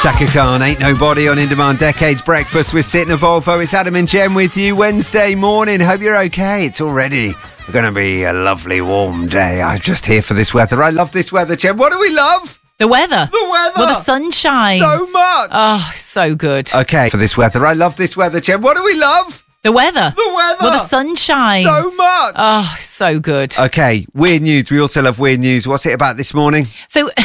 Shaka Khan, Ain't Nobody on In Demand Decades Breakfast with Sit in a Volvo. It's Adam and Jem with you Wednesday morning. Hope you're okay. It's already going to be a lovely warm day. I'm just here for this weather. I love this weather, Jem. What do we love? The weather. The weather. Well, the sunshine. So much. Oh, so good. Okay, for this weather. I love this weather, Jem. What do we love? The weather. The weather. Well, the sunshine. So much. Oh, so good. Okay, weird news. We also love weird news. What's it about this morning? So